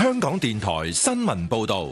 香港電台新聞報道。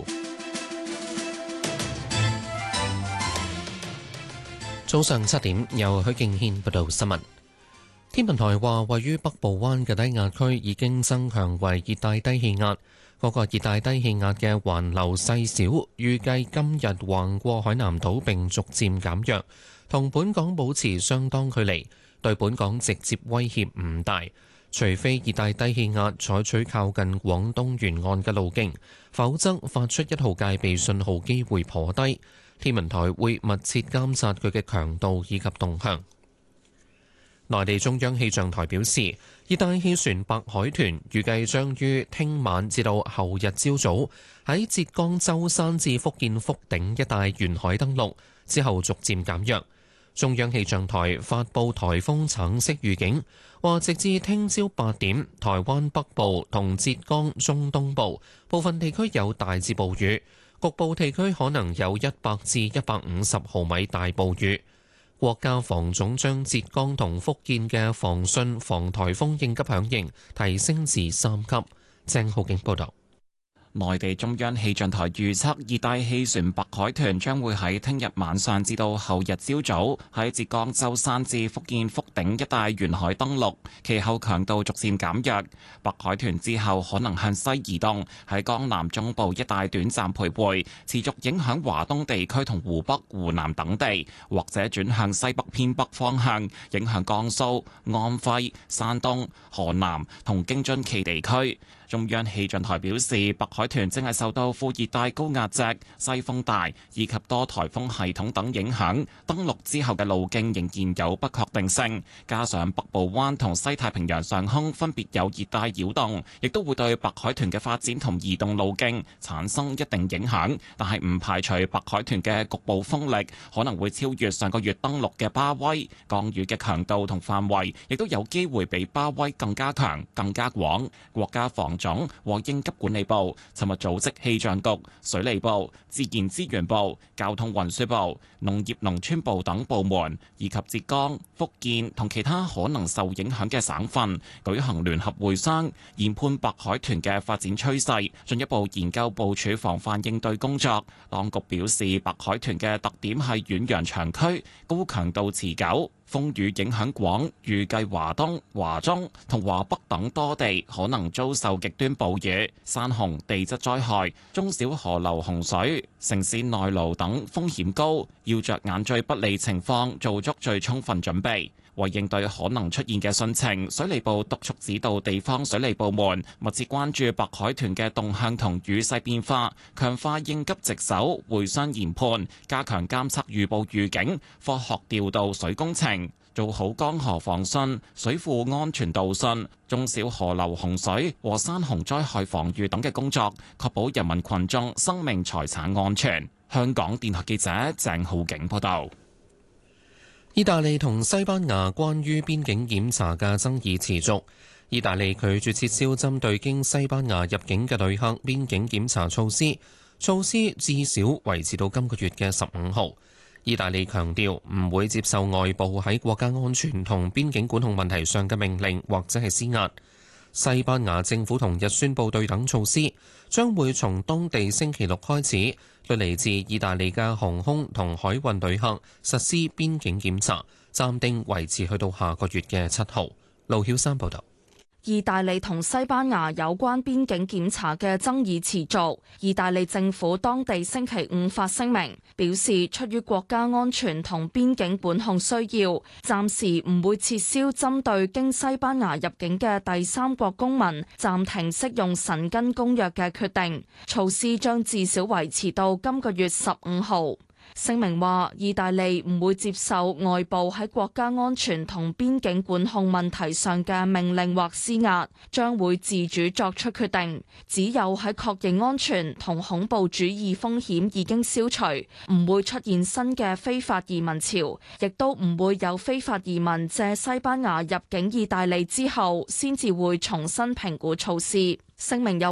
早上7點，由許敬軒報道新聞。天文台話，位於北部灣嘅低壓區已經增強為熱帶低氣壓。嗰個熱帶低氣壓嘅環流細小，預計今日橫過海南島並逐漸減弱，同本港保持相當距離，對本港直接威脅唔大。除非熱帶低氣壓採取靠近廣東沿岸嘅路徑，否則發出1號戒備信號機會頗低。天文台會密切監察佢嘅強度以及動向。內地中央氣象台表示，熱帶氣旋白海豚預計將於聽晚至到後日朝早喺浙江舟山至福建福鼎一帶沿海登陸，之後逐漸減弱。中央氣象台發布颱風橙色預警，話直至聽朝8點，台灣北部同浙江中東部部分地區有大至暴雨，局部地區可能有100至150毫米大暴雨。國家防總將浙江同福建嘅防汛防颱風應急響應提升至3級。鄭浩景報道。 內地中央氣象台預測，熱帶氣旋白海豚將會喺聽日晚上至到後日朝早喺浙江舟山至福建福鼎一帶沿海登陸，其後強度逐漸減弱。白海豚之後可能向西移動，喺江南中部一帶短暫徘徊，持續影響華東地區同湖北、湖南等地，或者轉向西北偏北方向，影響江蘇、安徽、山東、河南同京津冀地區。中央氣象台表示，白海豚正係受到副熱帶高壓脊、西風帶以及多颱風系統等影響，登陸之後嘅路徑仍然有不確定性。加上北部灣同西太平洋上空分別有熱帶擾動，亦都會對白海豚嘅發展同移動路徑產生一定影響。但係唔排除白海豚嘅局部風力可能會超越上個月登陸嘅巴威，降雨嘅強度同範圍亦都有機會比巴威更加強、更加廣。國家防總和應急管理部尋日組織氣象局、水利部、自然資源部、交通運輸部、農業農村部等部門，以及浙江、福建同其他可能受影響嘅省份舉行聯合會商，研判白海豚嘅發展趨勢，進一步研究部署防範應對工作。當局表示，白海豚嘅特點係遠洋長驅、高強度持久。風雨影響廣，預計華東、華中同華北等多地可能遭受極端暴雨、山洪、地質災害，中小河流洪水、城市內澇等風險高，要着眼最不利情況，做足最充分準備。為應對可能出現嘅汛情，水利部督促指導地方水利部門密切關注白海豚嘅動向同雨勢變化，強化應急值守、會商研判，加強監測預報預警，科學調度水工程，做好江河防汛、水庫安全導汛、中小河流洪水和山洪災害防禦等嘅工作，確保人民群眾生命財產安全。香港電台記者鄭浩景報道。 意大利同西班牙關於邊境檢查嘅爭議持續。意大利拒絕撤銷針對經西班牙入境嘅旅客邊境檢查措施，措施至少維持到今個月嘅15號。意大利強調唔會接受外部喺國家安全同邊境管控問題上嘅命令或者係施壓。西班牙政府同日宣布對等措施，將會從當地星期六開始對嚟自意大利嘅航空同海運旅客實施邊境檢查，暫定維持去到下個月嘅7號。盧曉山報道。 意大利同西班牙有關邊境檢查嘅爭議持續。意大利政府當地星期5發聲明，表示出於國家安全同邊境管控需要，暫時唔會撤銷針對經西班牙入境嘅第三國公民暫停適用申根公約嘅決定。措施將至少維持到今個月15號。聲明話，意大利唔會接受外部喺國家安全同邊境管控問題上嘅命令或施壓，將會自主作出決定。只有喺確認安全同恐怖主義風險已經消除，唔會出現新嘅非法移民潮，亦都唔會有非法移民借西班牙入境意大利之後，先至會重新評估措施。聲明又